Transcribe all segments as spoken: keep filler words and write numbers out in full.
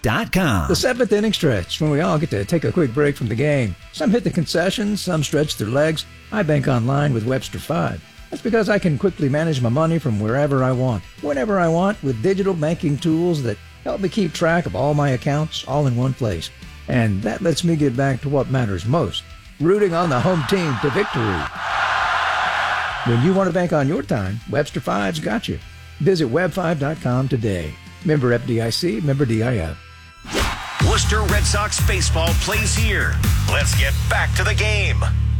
dot com. The seventh inning stretch, when we all get to take a quick break from the game. Some hit the concessions, some stretch their legs. I bank online with Webster five. That's because I can quickly manage my money from wherever I want, whenever I want, with digital banking tools that help me keep track of all my accounts all in one place. And that lets me get back to what matters most, rooting on the home team to victory. When you want to bank on your time, Webster five's got you. Visit web five dot com today. Member F D I C, member D I F. Worcester Red Sox baseball plays here. Let's get back to the game.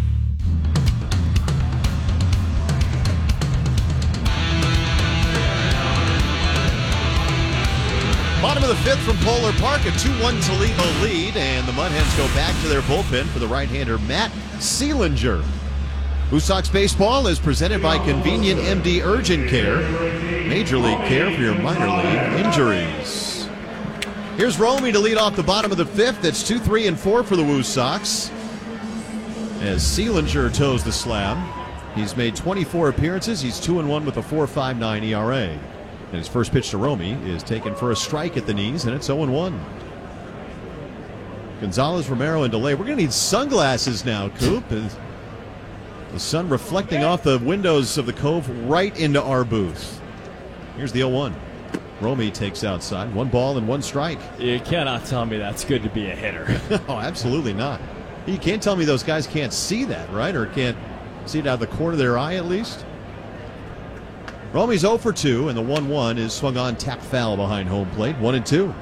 Bottom of the fifth from Polar Park, a two one Toledo lead, and the Mud Hens go back to their bullpen for the right-hander Matt Seelinger. Woo Sox baseball is presented by Convenient M D Urgent Care, major league care for your minor league injuries. Here's Romy to lead off the bottom of the fifth. It's two, three, and four for the Woo Sox, as Seelinger toes the slab. He's made twenty-four appearances. He's two and one with a four point five nine E R A. And his first pitch to Romy is taken for a strike at the knees, and it's oh and one. Gonzalez, Romero, and DeLay. We're going to need sunglasses now, Coop. The sun reflecting off the windows of the Cove right into our booth. Here's the oh one. Romy takes outside. One ball and one strike. You cannot tell me that's good to be a hitter. Oh, absolutely not. You can't tell me those guys can't see that, right? Or can't see it out of the corner of their eye at least. Romy's oh for two, and the one one is swung on, tapped foul behind home plate. one and two.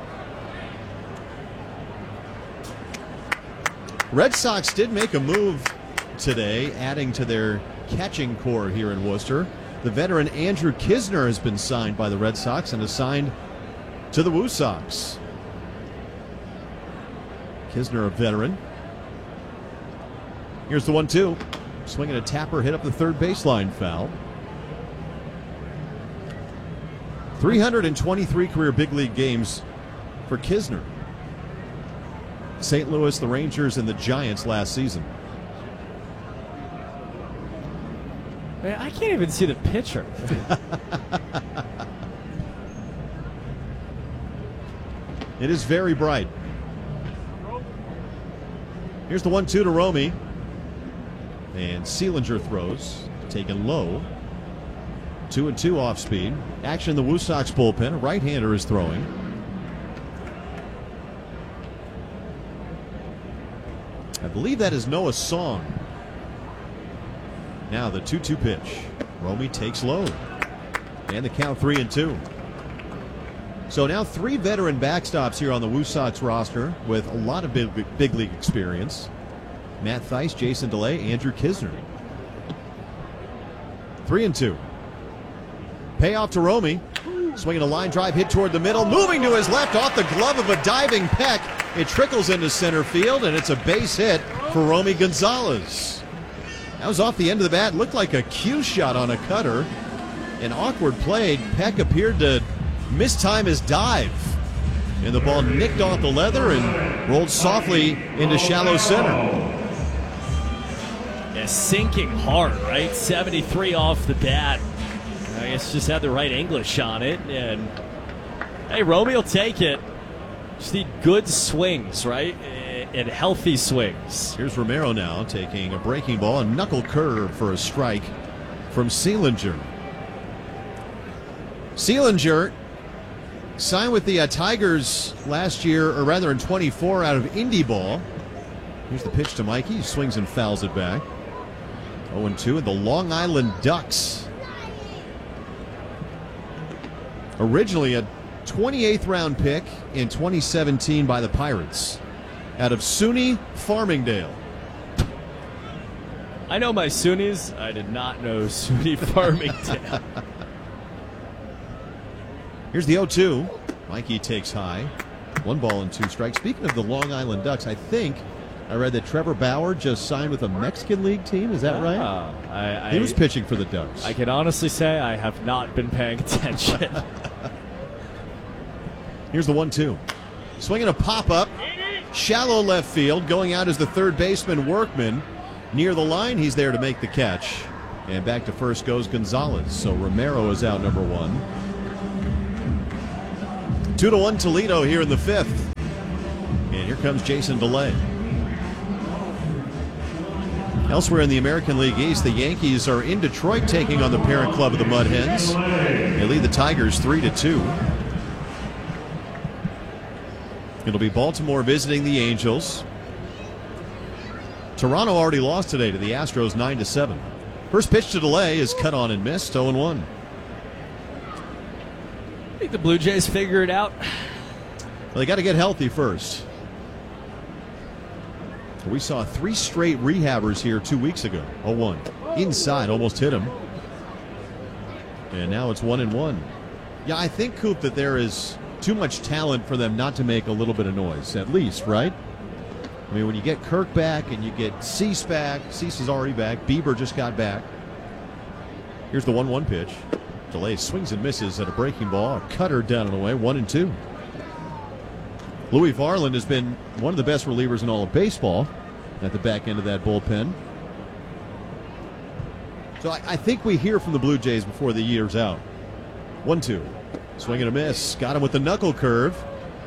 Red Sox did make a move today, adding to their catching core here in Worcester. The veteran Andrew Kisner has been signed by the Red Sox and assigned to the Woo Sox. Kisner, a veteran. Here's the one two. Swinging a tapper, hit up the third baseline foul. three hundred twenty-three career big league games for Kisner. Saint Louis, the Rangers, and the Giants last season. Man, I can't even see the pitcher. It is very bright. Here's the one two to Romy. And Seelinger throws, taken low. Two and two off speed. Action in the Woo Sox bullpen. A right-hander is throwing. I believe that is Noah Song. Now the two two pitch. Romy takes low. And the count three and two. So now three veteran backstops here on the Woo Sox roster with a lot of big, big league experience. Matt Theis, Jason DeLay, Andrew Kisner. Three and two. Payoff to Romy. Swinging a line drive hit toward the middle. Moving to his left off the glove of a diving Peck. It trickles into center field, and it's a base hit for Romy Gonzalez. That was off the end of the bat. Looked like a cue shot on a cutter. An awkward play. Peck appeared to mistime his dive. And the ball nicked off the leather and rolled softly into shallow center. Yeah, sinking hard, right? seventy-three off the bat. I guess just had the right English on it. And hey, Romy will take it. Just need good swings, right? And healthy swings. Here's Romero now taking a breaking ball, a knuckle curve for a strike from Seelinger. Seelinger signed with the uh, Tigers last year, or rather in twenty-four, out of Indy ball. Here's the pitch to Mikey. He swings and fouls it back. oh and two, and the Long Island Ducks. Originally a twenty-eighth round pick in twenty seventeen by the Pirates out of SUNY Farmingdale. I know my SUNYs. I did not know SUNY Farmingdale. Here's the oh two. Mikey takes high. One ball and two strikes. Speaking of the Long Island Ducks, I think I read that Trevor Bauer just signed with a Mexican League team. Is that right? Uh, I, I, he was pitching for the Ducks. I can honestly say I have not been paying attention. Here's the one two. Swinging a pop-up. Shallow left field. Going out is the third baseman, Workman. Near the line, he's there to make the catch. And back to first goes Gonzalez. So Romero is out, number one. Two to one Toledo here in the fifth. And here comes Jason DeLay. Elsewhere in the American League East, the Yankees are in Detroit taking on the parent club of the Mud Hens. They lead the Tigers three to two. It'll be Baltimore visiting the Angels. Toronto already lost today to the Astros nine to seven. First pitch to DeLay is cut on and missed, oh and one. I think the Blue Jays figure it out. Well, they got to get healthy first. We saw three straight rehabbers here two weeks ago. oh one. Inside, almost hit him. And now it's one and one. Yeah, I think, Coop, that there is too much talent for them not to make a little bit of noise, at least, right? I mean, when you get Kirk back and you get Cease back, Cease is already back, Bieber just got back. Here's the one one pitch. DeLay swings and misses at a breaking ball. A cutter down and away, one and two. Louis Varland has been one of the best relievers in all of baseball at the back end of that bullpen. So I, I think we hear from the Blue Jays before the year's out. one two. Swing and a miss. Got him with the knuckle curve.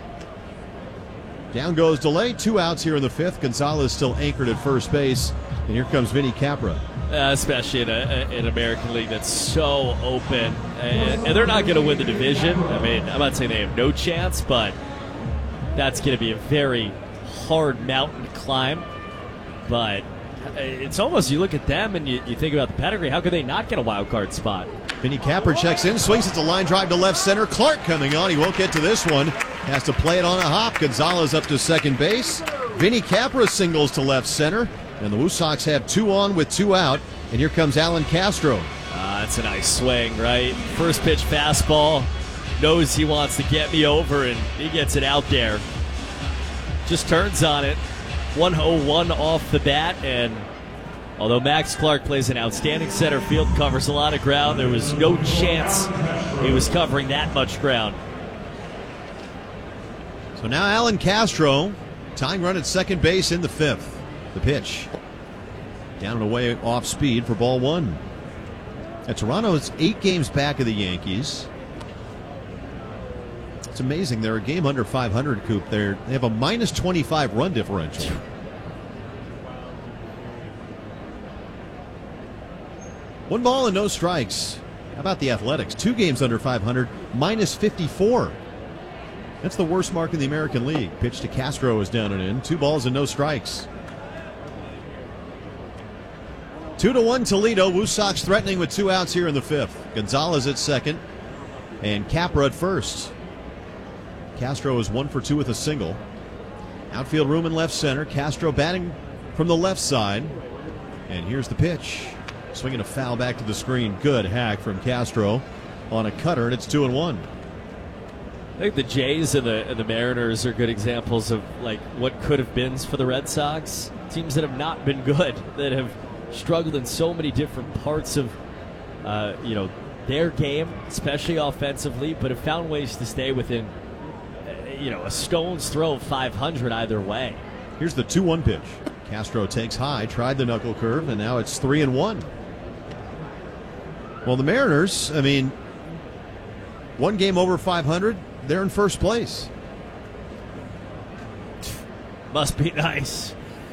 Down goes DeLay. Two outs here in the fifth. Gonzalez still anchored at first base. And here comes Vinny Capra. Uh, especially in, a, an American League that's so open. And, and they're not going to win the division. I mean, I'm not saying they have no chance, but that's going to be a very hard mountain to climb. But it's almost, you look at them and you, you think about the pedigree, how could they not get a wild card spot? Vinny Capra checks in, swings at the line drive to left center. Clark coming on. He won't get to this one. Has to play it on a hop. Gonzalez up to second base. Vinny Capra singles to left center. And the Woo Sox have two on with two out. And here comes Alan Castro. Uh, that's a nice swing, right? First pitch fastball. Knows he wants to get me over, and he gets it out there. Just turns on it. one oh one off the bat, and although Max Clark plays an outstanding center field, covers a lot of ground, there was no chance he was covering that much ground. So now Alan Castro, tying run at second base in the fifth. The pitch. Down and away off speed for ball one. Now, Toronto is eight games back of the Yankees. It's amazing. They're a game under five hundred, Coop. They're, they have a minus twenty-five run differential. One ball and no strikes. How about the Athletics? Two games under five hundred, minus fifty-four. That's the worst mark in the American League. Pitch to Castro is down and in. Two balls and no strikes. Two to one Toledo. Woo Sox threatening with two outs here in the fifth. Gonzalez at second and Capra at first. Castro is one for two with a single. Outfield room in left center. Castro batting from the left side. And here's the pitch. Swinging a foul back to the screen. Good hack from Castro on a cutter, and it's two and one. I think the Jays and the, and the Mariners are good examples of like what could have been for the Red Sox. Teams that have not been good, that have struggled in so many different parts of uh, you know their game, especially offensively, but have found ways to stay within uh, you know a stone's throw of five hundred either way. Here's the two one pitch. Castro takes high, tried the knuckle curve, and now it's three and one. Well, the Mariners, I mean, one game over five hundred, they're in first place. Must be nice.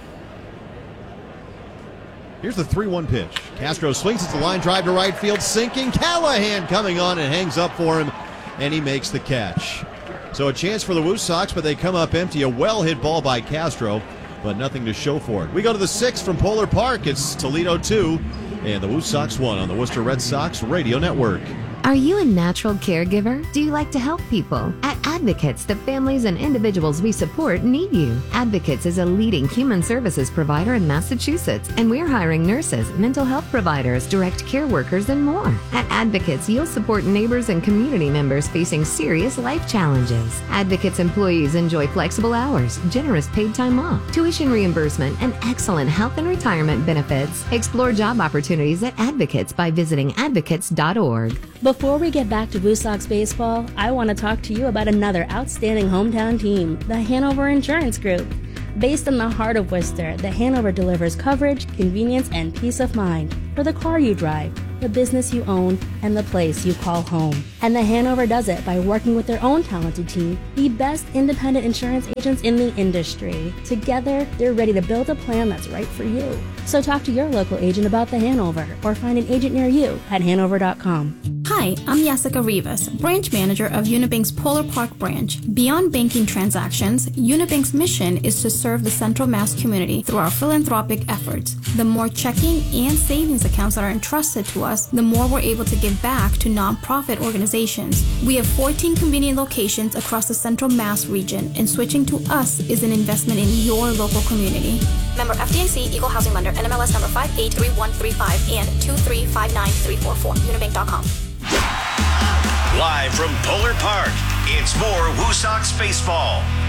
Here's the three one pitch. Castro swings at the line drive to right field, sinking. Callahan coming on and hangs up for him, and he makes the catch. So a chance for the Woo Sox, but they come up empty. A well-hit ball by Castro, but nothing to show for it. We go to the sixth from Polar Park. It's Toledo two, and the Woo Sox one on the Worcester Red Sox Radio Network. Are you a natural caregiver? Do you like to help people? At Advocates, the families and individuals we support need you. Advocates is a leading human services provider in Massachusetts, and we're hiring nurses, mental health providers, direct care workers, and more. At Advocates, you'll support neighbors and community members facing serious life challenges. Advocates employees enjoy flexible hours, generous paid time off, tuition reimbursement, and excellent health and retirement benefits. Explore job opportunities at Advocates by visiting advocates dot org. Before we get back to Woo Sox baseball, I want to talk to you about another outstanding hometown team, the Hanover Insurance Group. Based in the heart of Worcester, the Hanover delivers coverage, convenience, and peace of mind for the car you drive, the business you own, and the place you call home. And The Hanover does it by working with their own talented team, the best independent insurance agents in the industry. Together, they're ready to build a plan that's right for you. So talk to your local agent about The Hanover or find an agent near you at hanover dot com. Hi, I'm Jessica Rivas, branch manager of Unibank's Polar Park branch. Beyond banking transactions, Unibank's mission is to serve the Central Mass community through our philanthropic efforts. The more checking and savings accounts that are entrusted to us, the more we're able to give back to nonprofit organizations. We have fourteen convenient locations across the Central Mass region, and switching to us is an investment in your local community. Member F D I C, Equal Housing Lender, N M L S number five eight three one three five and two three five nine three four four, unibank dot com. Live from Polar Park, it's more Woo Sox baseball